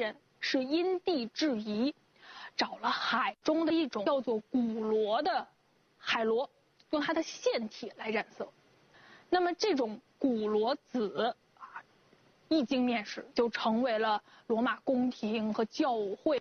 人是因地制宜，找了海中的一种叫做骨螺的海螺，用它的腺体来染色。那么这种骨螺子一经面世，就成为了罗马宫廷和教会